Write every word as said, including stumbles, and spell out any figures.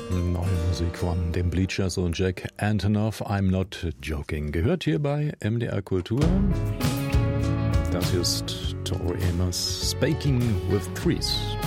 Neue Musik von den Bleachers und Jack Antonoff, I'm Not Joking. Gehört hier bei M D R Kultur. Das hier ist Tori Amos, Speaking with Trees.